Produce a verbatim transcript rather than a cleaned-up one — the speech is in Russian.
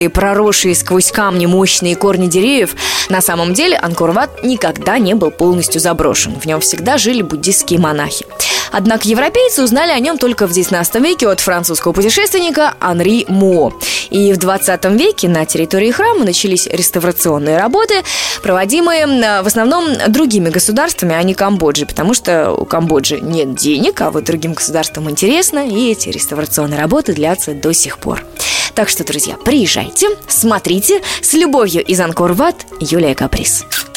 и проросшие сквозь камни мощные корни деревьев, на самом деле Ангкор-Ват никогда не был полностью заброшен. В нем всегда жили буддистские монахи. Однако европейцы узнали о нем только в девятнадцатом веке от французского путешественника Анри Муо. И в двадцатом веке на территории храма начались реставрационные работы, проводимые в основном другими государствами, а не Камбоджей, потому что у Камбоджи нет денег, а вот другим государствам интересно, и эти реставрационные работы длятся до сих пор. Так что, друзья, приезжайте, смотрите. С любовью из Ангкор-Ват, Юлия Каприз.